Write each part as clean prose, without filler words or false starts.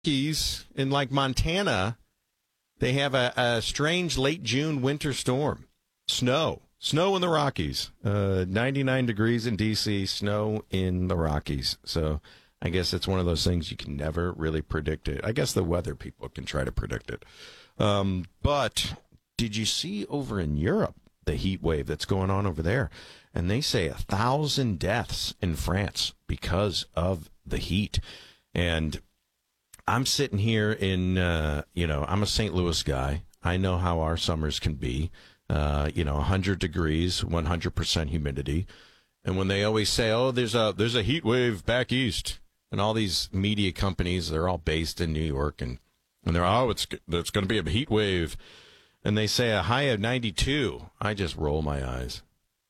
Rockies in like Montana, they have a strange late June winter storm. Snow in the Rockies. 99 degrees in D.C., snow in the Rockies. So I guess it's one of those things you can never really predict it. I guess the weather people can try to predict it. But did you see over in Europe the heat wave that's going on over there? And they say 1,000 deaths in France because of the heat. And I'm sitting here in, I'm a St. Louis guy. I know how our summers can be. 100 degrees, 100% humidity. And when they always say, oh, there's a heat wave back east, and all these media companies, they're all based in New York, and they're, it's going to be a heat wave. And they say a high of 92. I just roll my eyes.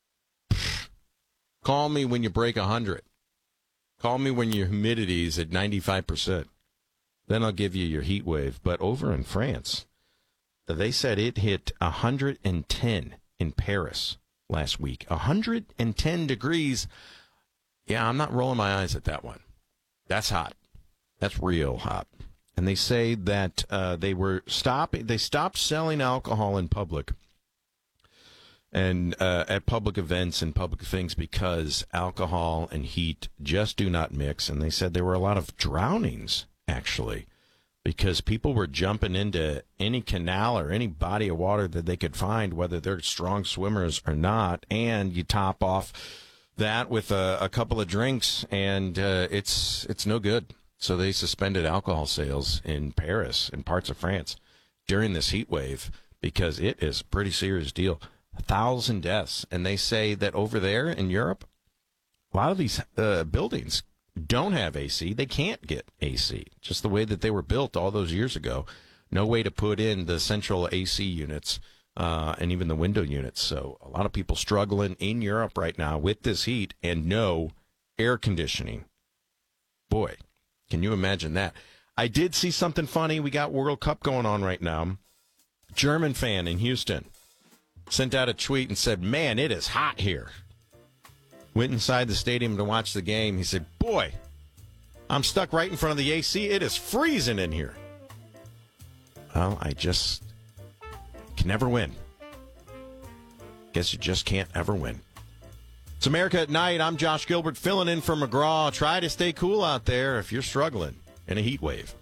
Call me when you break 100. Call me when your humidity is at 95%. Then I'll give you your heat wave. But over in France, they said it hit 110 in Paris last week. 110 degrees. Yeah, I'm not rolling my eyes at that one. That's hot. That's real hot. And they say that they stopped selling alcohol in public and at public events and public things because alcohol and heat just do not mix. And they said there were a lot of drownings, actually, because people were jumping into any canal or any body of water that they could find, whether they're strong swimmers or not. And you top off that with a couple of drinks, and it's no good. So they suspended alcohol sales in Paris and parts of France during this heat wave because it is a pretty serious deal. 1,000 deaths. And they say that over there in Europe, a lot of these buildings don't have AC. They can't get AC, just the way that they were built all those years ago. No way to put in the central AC units and even the window units. So a lot of people struggling in Europe right now with this heat and no air conditioning. Boy, can you imagine that? I did see something funny. We got World Cup going on right now. German fan in Houston sent out a tweet and said, man, it is hot here. Went inside the stadium to watch the game. He said, boy, I'm stuck right in front of the AC. It is freezing in here. Well, I just can never win. Guess you just can't ever win. It's America at Night. I'm Josh Gilbert filling in for McGraw. Try to stay cool out there if you're struggling in a heat wave.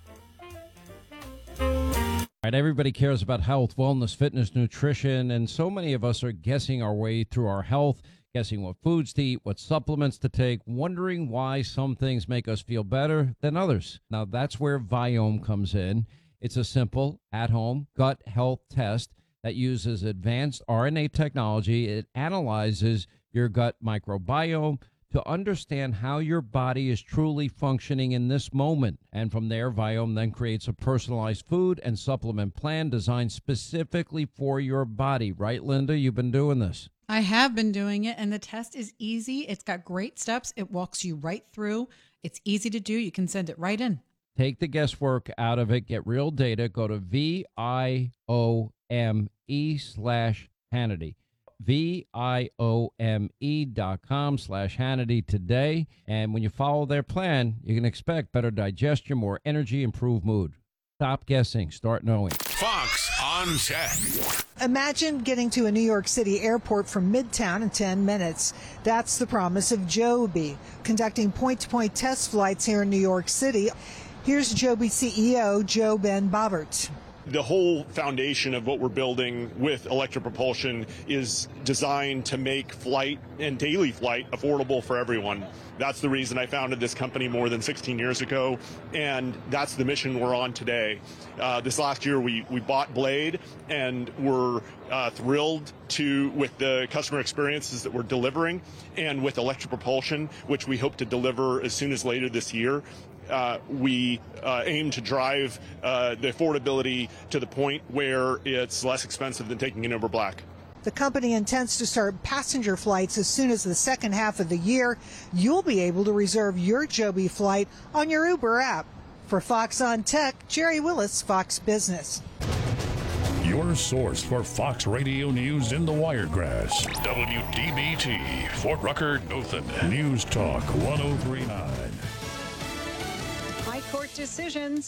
All right, everybody cares about health, wellness, fitness, nutrition, and so many of us are guessing our way through our health, guessing what foods to eat, what supplements to take, wondering why some things make us feel better than others. Now, that's where Viome comes in. It's a simple, at-home gut health test that uses advanced RNA technology. It analyzes your gut microbiome to understand how your body is truly functioning in this moment. And from there, Viome then creates a personalized food and supplement plan designed specifically for your body. Right, Linda? You've been doing this. I have been doing it, and the test is easy. It's got great steps. It walks you right through. It's easy to do. You can send it right in. Take the guesswork out of it. Get real data. Go to VIOME/Hannity. VIOME.com/Hannity today. And when you follow their plan, you can expect better digestion, more energy, improved mood. Stop guessing. Start knowing. Fox on Tech. Imagine getting to a New York City airport from Midtown in 10 minutes. That's the promise of Joby, conducting point-to-point test flights here in New York City. Here's Joby CEO JoeBen Bobbert. The whole foundation of what we're building with electric propulsion is designed to make flight and daily flight affordable for everyone. That's the reason I founded this company more than 16 years ago, and that's the mission we're on today. This last year we bought Blade, and we're thrilled with the customer experiences that we're delivering, and with electric propulsion, which we hope to deliver as soon as later this year. We aim to drive the affordability to the point where it's less expensive than taking an Uber Black. The company intends to start passenger flights as soon as the second half of the year. You'll be able to reserve your Joby flight on your Uber app. For Fox on Tech, Jerry Willis, Fox Business. Your source for Fox Radio News in the Wiregrass. WDBT, Fort Rucker, Dothan. News Talk 1039. High Court decisions.